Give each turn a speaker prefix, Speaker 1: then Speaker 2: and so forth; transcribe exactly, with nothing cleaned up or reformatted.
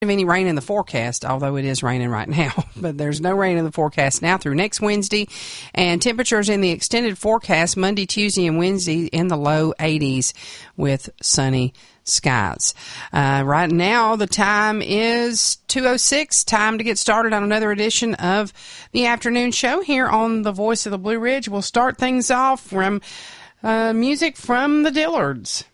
Speaker 1: any rain in the forecast, although it is raining right now, but there's no rain in the forecast now through next Wednesday. And temperatures in the extended forecast Monday, Tuesday, and Wednesday in the low eighties with sunny skies. Uh, right now, the time is two oh six. Time to get started on another edition of the afternoon show here on the Voice of the Blue Ridge. We'll start things off from uh, music from the Dillards.